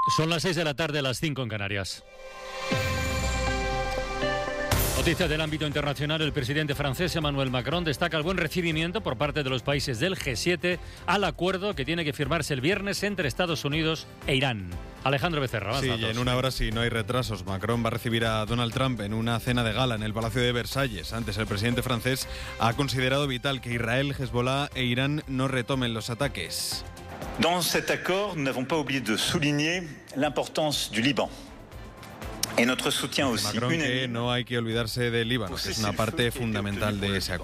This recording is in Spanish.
Son las 6 de la tarde, las 5 en Canarias. Noticias del ámbito internacional. El presidente francés Emmanuel Macron destaca el buen recibimiento por parte de los países del G7 al acuerdo que tiene que firmarse el viernes entre Estados Unidos e Irán. Alejandro Becerra, sí, y en una hora, si no hay retrasos, Macron va a recibir a Donald Trump en una cena de gala en el Palacio de Versalles. Antes, el presidente francés ha considerado vital que Israel, Hezbollah e Irán no retomen los ataques. Dans cet accord, nous n'avons pas oublié de souligner l'importance du Liban. Et notre soutien aussi. Macron, que no hay que olvidarse del Líbano, que es una parte fundamental de ese acuerdo.